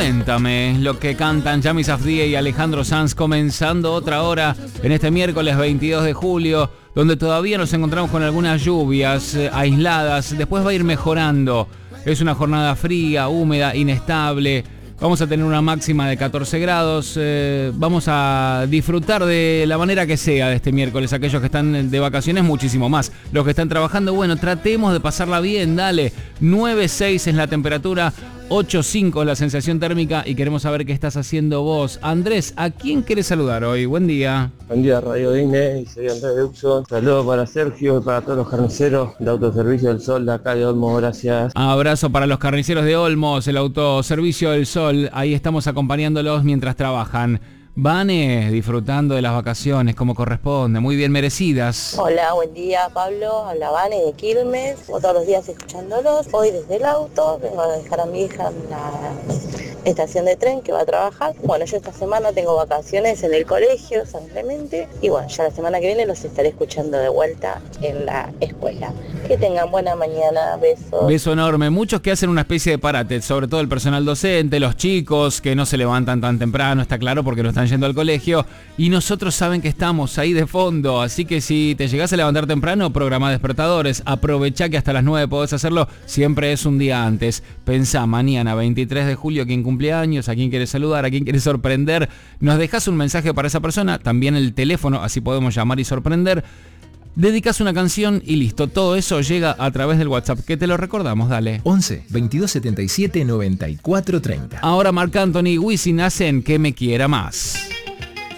Cuéntame lo que cantan Yami Safdie y Alejandro Sanz, comenzando otra hora en este miércoles 22 de julio, donde todavía nos encontramos con algunas lluvias aisladas. Después va a ir mejorando. Es una jornada fría, húmeda, inestable. Vamos a tener una máxima de 14 grados. Vamos a disfrutar de la manera que sea de este miércoles. Aquellos que están de vacaciones, muchísimo más. Los que están trabajando, bueno, tratemos de pasarla bien, dale. 9,6 es la temperatura, 8,5 es la sensación térmica y queremos saber qué estás haciendo vos. Andrés, ¿a quién querés saludar hoy? Buen día. Buen día, Radio Disney, soy Andrés Duxon. Saludos para Sergio y para todos los carniceros de Autoservicio del Sol de acá de Olmo, gracias. Abrazo para los carniceros de Olmos, el Autoservicio del Sol. Ahí estamos acompañándolos mientras trabajan. Vane, disfrutando de las vacaciones como corresponde, muy bien merecidas. Hola, buen día Pablo, habla Vane de Quilmes, como todos los días escuchándolos. Hoy desde el auto vengo a dejar a mi hija en la estación de tren que va a trabajar. Bueno, yo esta semana tengo vacaciones en el colegio San Clemente y bueno, ya la semana que viene los estaré escuchando de vuelta en la escuela. Que tengan buena mañana, besos. Beso enorme. Muchos que hacen una especie de parate, sobre todo el personal docente, los chicos que no se levantan tan temprano, está claro, porque no están yendo al colegio, y nosotros saben que estamos ahí de fondo, así que si te llegás a levantar temprano, programa despertadores, aprovechá que hasta las 9 podés hacerlo, siempre es un día antes. Pensá, mañana 23 de julio, quién cumple años, a quién quieres saludar, a quién quieres sorprender, nos dejás un mensaje para esa persona, también el teléfono, así podemos llamar y sorprender. Dedicas una canción y listo, todo eso llega a través del WhatsApp, que te lo recordamos, dale. 11 22 77 94 30. Ahora Marc Anthony, Wisin hacen Que me quiera más.